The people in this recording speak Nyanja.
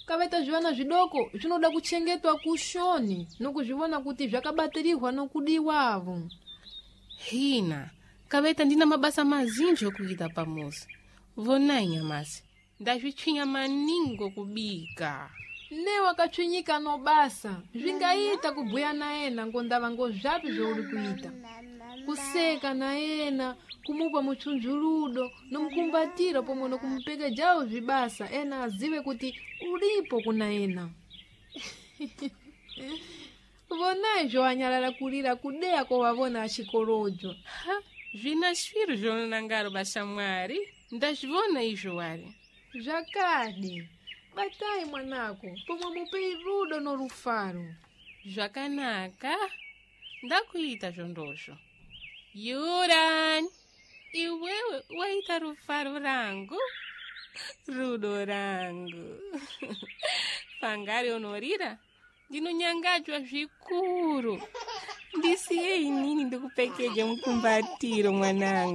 kaveta zviwana zvidoko zvinoda kuchengetwa kushoni nokuzviona kuti zvakabatirihwa nokudiwavo. Hina kaveta ndina mabasa mazinji okuita pamuzi. Vonai nyamasi ndazvitsvinya maningo kubika. Ne wakatshwinyika no basa zvingayita kubhuya naena ngondava ngozvapi zvouli kuita. Kuseka naena, kumupa muchunjuludo nomukumbatira pomwe nokumupeka jawo zvibasa ena azive kuti ulipo kuna ena. Vonai zvoanyalala kulira kudeya kovavona achikorojo. Zvina swiro zvonangaro bashamwari ndazvivona izvo wari. Zvakadi batai mwanako pomwe mupei rudo norufaro. Zvakanaka ndakuita zvondozvo. Yuran, iwewe waita rufaro rangu, rudo rangu. Pangari onorira ndinonyangadzwa zvikuru. Ndisiyei nini ndikupekeje mukumbatiro mwanangu.